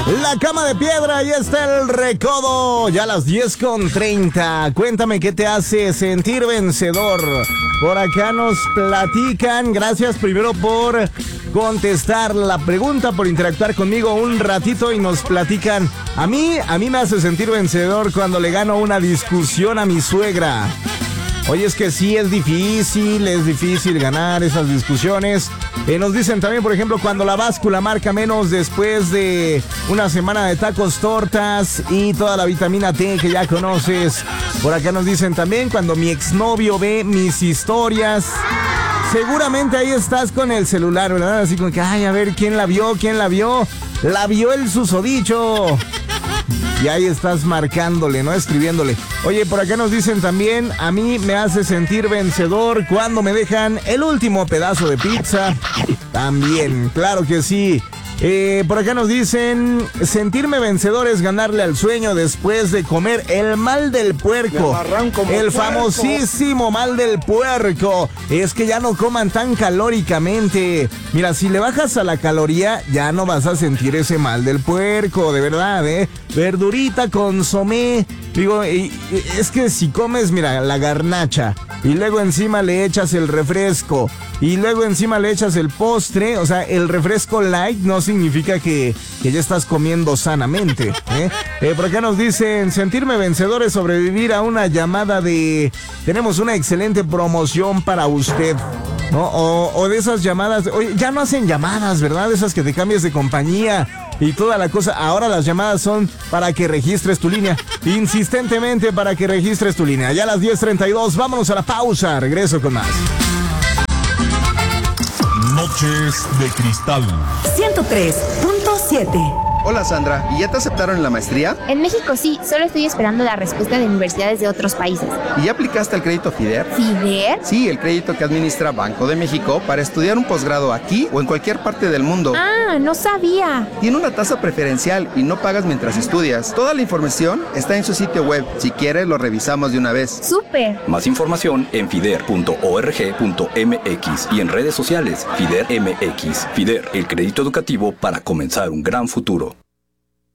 La cama de piedra, y está el recodo. Ya a las 10:30. Cuéntame qué te hace sentir vencedor. Por acá nos platican. Gracias primero por contestar la pregunta, por interactuar conmigo un ratito y nos platican. A mí me hace sentir vencedor cuando le gano una discusión a mi suegra. Oye, es que sí, es difícil ganar esas discusiones. Nos dicen también, por ejemplo, cuando la báscula marca menos después de una semana de tacos, tortas y toda la vitamina T que ya conoces. Por acá nos dicen también cuando mi exnovio ve mis historias. Seguramente ahí estás con el celular, ¿verdad? Así como que, ay, a ver, ¿quién la vio? La vio el susodicho. Y ahí estás marcándole, ¿no? Escribiéndole. Oye, por acá nos dicen también, a mí me hace sentir vencedor cuando me dejan el último pedazo de pizza. También, claro que sí. Por acá nos dicen, sentirme vencedor es ganarle al sueño después de comer el mal del puerco. El famosísimo mal del puerco. Es que ya no coman tan calóricamente. Mira, si le bajas a la caloría, ya no vas a sentir ese mal del puerco, de verdad, ¿eh? Verdurita, consomé. Digo, es que si comes, mira, la garnacha y luego encima le echas el refresco y luego encima le echas el postre, o sea, el refresco light no significa que ya estás comiendo sanamente, ¿eh? Por acá nos dicen, sentirme vencedor es sobrevivir a una llamada de tenemos una excelente promoción para usted, ¿no? O de esas llamadas, oye, ya no hacen llamadas, ¿verdad? Esas que te cambias de compañía y toda la cosa. Ahora las llamadas son para que registres tu línea. Insistentemente para que registres tu línea. Ya a las 10:32, vámonos a la pausa. Regreso con más. Noches de Cristal 103.7. Hola Sandra, ¿y ya te aceptaron en la maestría? En México sí, solo estoy esperando la respuesta de universidades de otros países. ¿Y ya aplicaste al crédito FIDER? ¿FIDER? Sí, el crédito que administra Banco de México para estudiar un posgrado aquí o en cualquier parte del mundo. Ah, no sabía. Tiene una tasa preferencial y no pagas mientras estudias. Toda la información está en su sitio web. Si quieres, lo revisamos de una vez. ¡Súper! Más información en fider.org.mx y en redes sociales FIDER MX. FIDER, el crédito educativo para comenzar un gran futuro.